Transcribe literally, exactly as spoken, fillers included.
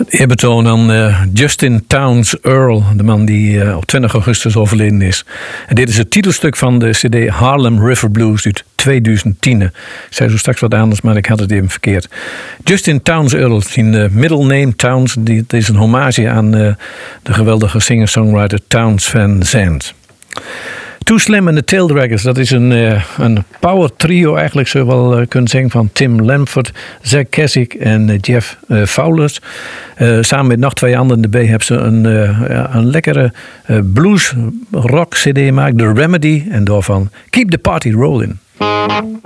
Eerbetoon aan uh, Justin Townes Earl, de man die uh, op twintig augustus overleden is. En dit is het titelstuk van de cd Harlem River Blues uit tweeduizend tien. Ik zei zo straks wat anders, maar ik had het even verkeerd. Justin Townes Earl, zijn uh, middle name Townes, die, dit is een hommage aan uh, de geweldige singer-songwriter Townes Van Zandt. Too Slim and the Taildraggers, dat is een, uh, een power trio eigenlijk, zou je wel uh, kunnen zeggen, van Tim Lamford, Zack Keswick en uh, Jeff uh, Fowler. Uh, samen met nog twee anderen erbij hebben ze een, uh, een lekkere uh, blues rock cd gemaakt, The Remedy, en daarvan Keep the Party Rolling.